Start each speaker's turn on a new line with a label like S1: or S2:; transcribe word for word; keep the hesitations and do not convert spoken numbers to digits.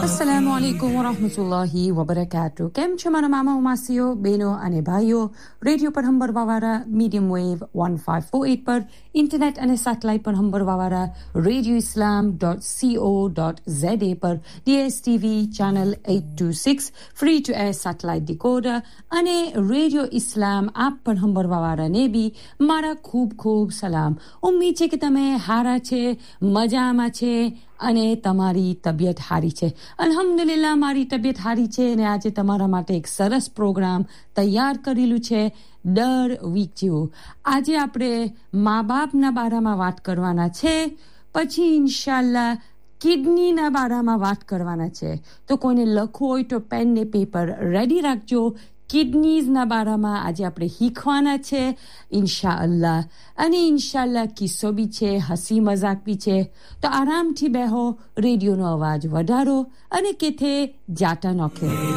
S1: अस्सलामु अलैकुम वरहमतुल्लाहि वबरकातुह કેમ છો મારા મામા માસીઓ બહેનો અને ભાઈઓ રેડિયો પર હંબરવાવાળા medium wave one five four eight પર ઇન્ટરનેટ અને સેટેલાઇટ પર હંબરવાવાળા રેડિયો ઇસ્લામ ડોટ co ડોટ za પર ડીએસટીવી channel eight twenty-six free two air satellite ડિકોડર અને રેડિયો ઇસ્લામ એપ પર હંબરવાવાળાને બી મારા ખૂબ ખૂબ સલામ ઉમ્મીદ છે કે તમે હારા છે મજામાં છે અને તમારી તબિયત હારી છે અલ્હમ્દુલિલ્લાહ મારી તબિયત હારી છે અને આજે તમારા માટે એક સરસ પ્રોગ્રામ તૈયાર કરેલું છે દર વીક જેવું આજે આપણે મા-બાપના બારામાં વાત કરવાના છે પછી ઇન્શાઅલ્લાહ કિડનીના બારામાં વાત કરવાના છે તો કોઈને લખવું હોય તો પેન ને પેપર રેડી રાખજો કિડનીઝના બારામાં આજે આપણે શીખવાના છે ઇન્શાઅલ્લાહ અને ઇન્શાઅલ્લાહ કિસ્સો બી છે હસી મજાક બી છે તો આરામથી બેહો રેડિયોનો અવાજ વધારો અને કેથે જાતા નોખે